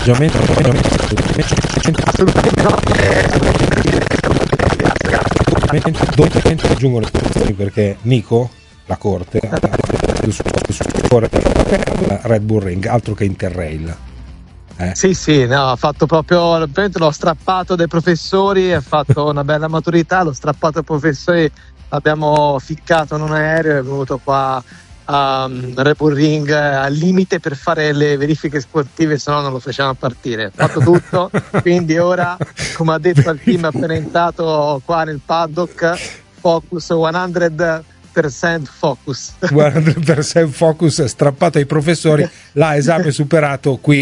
assolutamente no. Aggiungono perché Nico, la corte, Red Bull Ring, altro che Interrail. Sì, no, ha fatto proprio, l'ho strappato dai professori, ha fatto una bella maturità, l'ho strappato ai professori, l'abbiamo ficcato in un aereo, è venuto qua a Red Bull Ring al limite per fare le verifiche sportive, se no non lo facevamo partire. Ha fatto tutto, quindi ora, come ha detto al team appena entrato qua nel paddock, focus 100% focus. 100% focus, strappato ai professori, là esame superato, qui